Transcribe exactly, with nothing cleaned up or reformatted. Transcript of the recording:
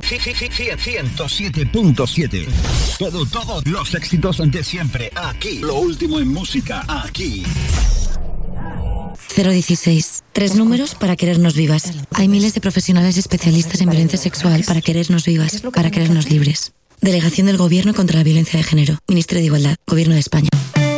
ciento siete punto siete. Todo, todos los éxitos de siempre. Aquí. Lo último en música. Aquí. cero dieciséis. Tres números para querernos vivas. Hay miles de profesionales especialistas en violencia sexual para querernos vivas, para querernos libres. Delegación del Gobierno contra la Violencia de Género. Ministerio de Igualdad. Gobierno de España.